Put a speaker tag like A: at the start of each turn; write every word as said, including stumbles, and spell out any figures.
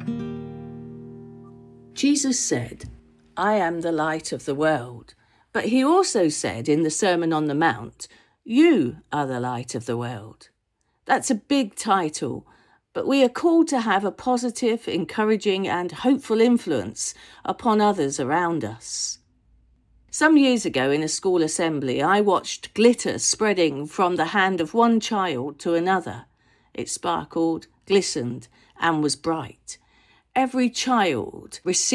A: Jesus said, "I am the light of the world." But he also said in the Sermon on the Mount, "You are the light of the world." That's a big title, but we are called to have a positive, encouraging and hopeful influence upon others around us. Some years ago in a school assembly, I watched glitter spreading from the hand of one child to another. It sparkled, glistened, and was bright. Every child received